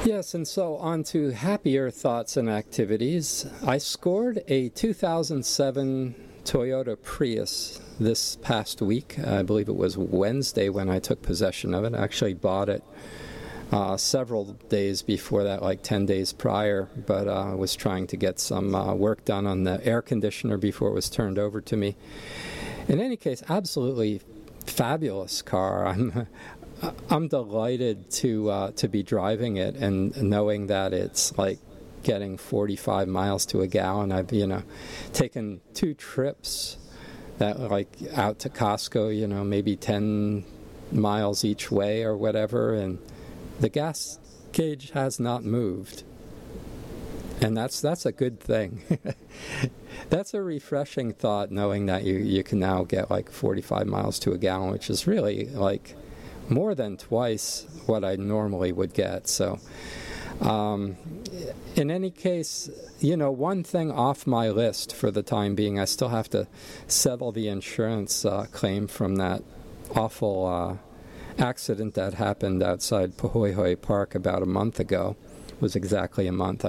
Yes, and so on to happier thoughts and activities. I scored a 2007 Toyota Prius this past week. I believe it was Wednesday when I took possession of it. I actually bought it several days before that, like 10 days prior, but I was trying to get some work done on the air conditioner before it was turned over to me. In any case, absolutely fabulous car. I'm delighted to be driving it and knowing that it's like getting 45 miles to a gallon. I've taken 2 trips that like out to Costco, maybe 10 miles each way or whatever, and the gas gauge has not moved. And that's a good thing. That's a refreshing thought, knowing that you can now get like 45 miles to a gallon, which is really like more than twice what I normally would get. So in any case, one thing off my list for the time being, I still have to settle the insurance claim from that awful accident that happened outside Pahoehoe Park about a month ago. It was exactly a month.